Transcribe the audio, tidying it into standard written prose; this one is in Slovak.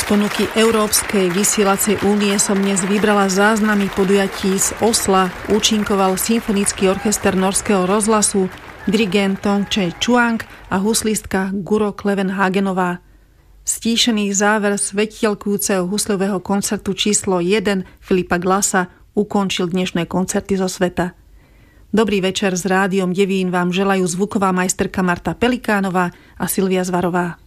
ponuky Európskej vysielacej únie som dnes vybrala záznamy podujatí z Osla. Účinkoval symfonický orchester Norského rozhlasu, dirigent Tong Chae Chuang a huslistka Guro Klevenhagenová. Stíšený záver svetielkujúceho husľového koncertu číslo 1 Filipa Glassa ukončil dnešné koncerty zo sveta. Dobrý večer s Rádiom Devín vám želajú zvuková majsterka Marta Pelikánová a Silvia Zvarová.